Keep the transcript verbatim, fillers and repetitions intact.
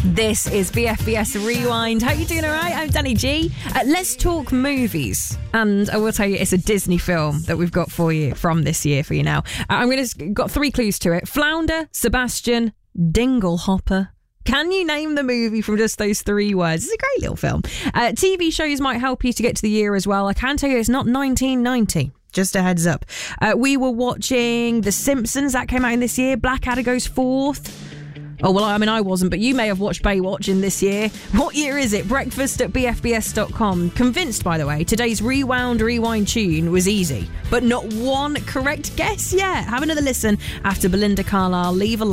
This is B F B S Rewind. How you doing? All right? I'm Danny G. Uh, let's talk movies. And I will tell you, it's a Disney film that we've got for you from this year for you now. Uh, I'm going to got three clues to it. Flounder, Sebastian, Dinglehopper. Can you name the movie from just those three words? It's a great little film. Uh, T V shows might help you to get to the year as well. I can tell you it's not nineteen ninety. Just a heads up. Uh, we were watching The Simpsons. That came out in this year. Blackadder goes fourth. Oh, well, I mean, I wasn't, but you may have watched Baywatch in this year. What year is it? Breakfast at b f b s dot com. Convinced, by the way, today's Rewound Rewind tune was easy, but not one correct guess yet. Have another listen after Belinda Carlisle. Leave a